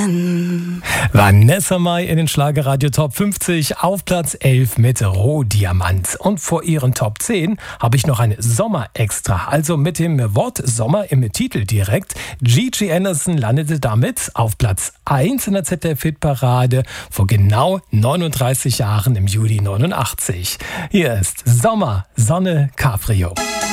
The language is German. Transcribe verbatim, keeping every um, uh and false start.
Morgen. Vanessa Mai in den Schlagerradio Top fünfzig auf Platz elf mit Rohdiamant. Und vor ihren Top zehn habe ich noch ein Sommer-Extra. Also mit dem Wort Sommer im Titel direkt. Gigi Anderson landete damit auf Platz eins in der Z D F-Hitparade vor genau neununddreißig Jahren im Juli neunundachtzig. Hier ist Sommer, Sonne, Cabrio.